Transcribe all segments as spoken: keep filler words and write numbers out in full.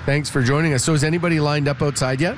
Thanks for joining us. So is anybody lined up outside yet?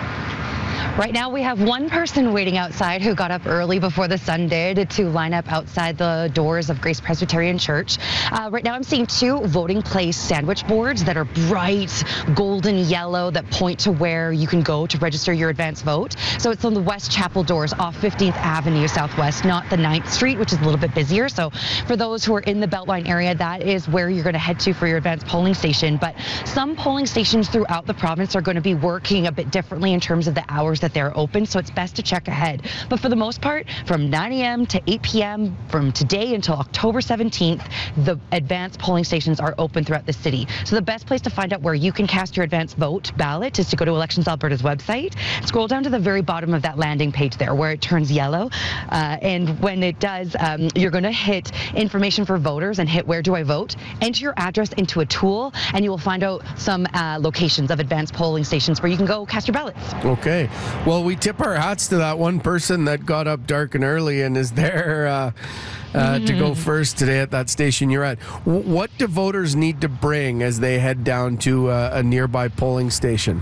Right now, we have one person waiting outside who got up early before the sun did to line up outside the doors of Grace Presbyterian Church. Uh, right now, I'm seeing two voting place sandwich boards that are bright golden yellow that point to where you can go to register your advance vote. So it's on the West Chapel doors off fifteenth Avenue Southwest, not the ninth Street, which is a little bit busier. So for those who are in the Beltline area, that is where you're going to head to for your advance polling station. But some polling stations throughout the province are going to be working a bit differently in terms of the hours that they're open, so it's best to check ahead. But for the most part, from nine a.m. to eight p.m. from today until October seventeenth, the advanced polling stations are open throughout the city. So the best place to find out where you can cast your advance vote ballot is to go to Elections Alberta's website. Scroll down to the very bottom of that landing page there where it turns yellow. Uh, and when it does, um, you're going to hit information for voters and hit where do I vote. Enter your address into a tool and you will find out some uh, locations of advanced polling stations where you can go cast your ballots. Okay. Well, we tip our hats to that one person that got up dark and early and is there uh, uh, mm-hmm. to go first today at that station you're at. W- what do voters need to bring as they head down to uh, a nearby polling station?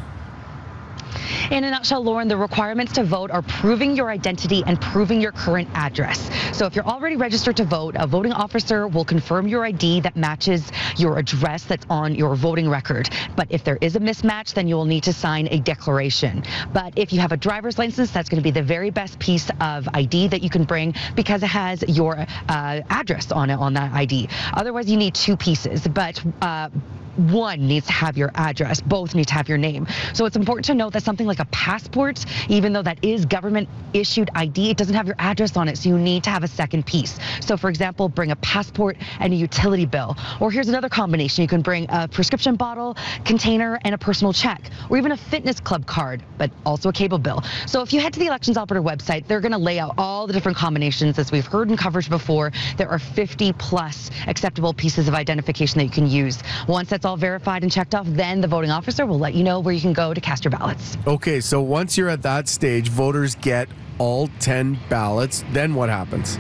In a nutshell, Lauren, the requirements to vote are proving your identity and proving your current address. So if you're already registered to vote, a voting officer will confirm your I D that matches your address that's on your voting record. But if there is a mismatch, then you will need to sign a declaration. But if you have a driver's license, that's going to be the very best piece of I D that you can bring because it has your uh, address on it on that I D. Otherwise, you need two pieces. But uh, one needs to have your address. Both need to have your name. So it's important to note that something like a passport, even though that is government issued I D, it doesn't have your address on it. So you need to have a second piece. So for example, bring a passport and a utility bill. Or here's another combination. You can bring a prescription bottle, container, and a personal check, or even a fitness club card, but also a cable bill. So if you head to the Elections Alberta website, they're going to lay out all the different combinations as we've heard in coverage before. There are fifty plus acceptable pieces of identification that you can use. Once that's all verified and checked off, then the voting officer will let you know where you can go to cast your ballots. Okay, so once you're at that stage, voters get all ten ballots. Then what happens?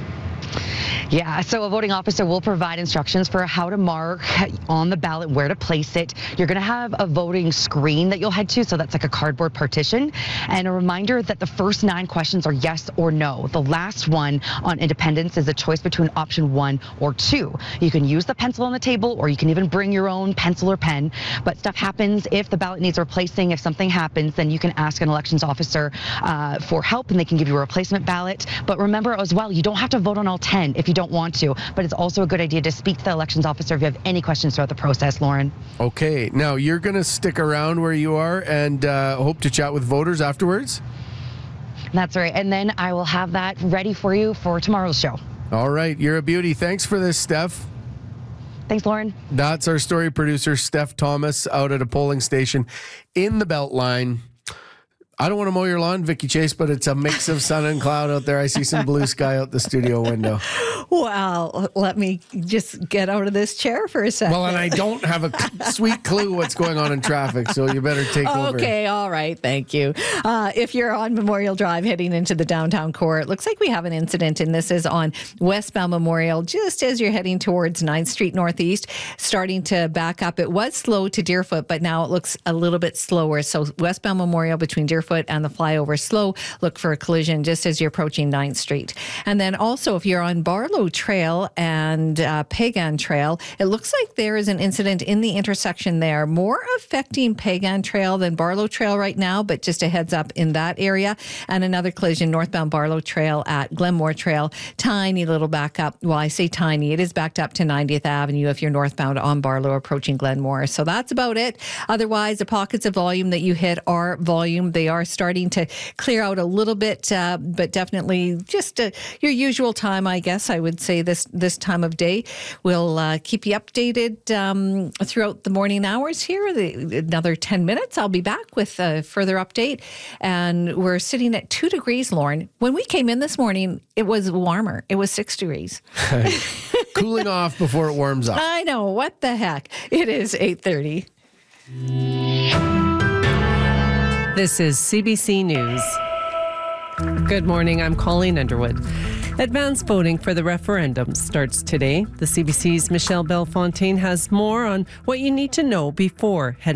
Yeah, so a voting officer will provide instructions for how to mark on the ballot where to place it. You're going to have a voting screen that you'll head to, so that's like a cardboard partition. And a reminder that the first nine questions are yes or no. The last one on independence is a choice between option one or two. You can use the pencil on the table, or you can even bring your own pencil or pen. But stuff happens if the ballot needs replacing. If something happens, then you can ask an elections officer uh, for help, and they can give you a replacement ballot. But remember as well, you don't have to vote on all ten if you don't want to, but it's also a good idea to speak to the elections officer if you have any questions throughout the process, Lauren. Okay, now you're going to stick around where you are and uh, hope to chat with voters afterwards? That's right, and then I will have that ready for you for tomorrow's show. All right, you're a beauty. Thanks for this, Steph. Thanks, Lauren. That's our story producer, Steph Thomas, out at a polling station in the Beltline. I don't want to mow your lawn, Vicky Chase, but it's a mix of sun and cloud out there. I see some blue sky out the studio window. Well, let me just get out of this chair for a second. Well, and I don't have a sweet clue what's going on in traffic, so you better take okay, over. Okay, all right, thank you. Uh, if you're on Memorial Drive heading into the downtown core, it looks like we have an incident, and this is on westbound Memorial, just as you're heading towards ninth Street Northeast, starting to back up. It was slow to Deerfoot, but now it looks a little bit slower. So westbound Memorial between Deerfoot and the flyover slow. Look for a collision just as you're approaching ninth Street. And then also, if you're on Barlow Trail and uh, Pagan Trail, it looks like there is an incident in the intersection there, more affecting Pagan Trail than Barlow Trail right now, but just a heads up in that area. And another collision northbound Barlow Trail at Glenmore Trail. Tiny little backup. Well, I say tiny. It is backed up to ninetieth Avenue if you're northbound on Barlow approaching Glenmore. So that's about it. Otherwise, the pockets of volume that you hit are volume. They are starting to clear out a little bit, uh, but definitely just uh, your usual time, I guess I would say this this time of day. We'll uh, keep you updated um, throughout the morning hours here. The, another ten minutes, I'll be back with a further update. And we're sitting at two degrees, Lauren. When we came in this morning, it was warmer. It was six degrees. Cooling off before it warms up. I know. What the heck? It is eight thirty. This is C B C News. Good morning, I'm Colleen Underwood. Advance voting for the referendum starts today. The C B C's Michelle Bellefontaine has more on what you need to know before heading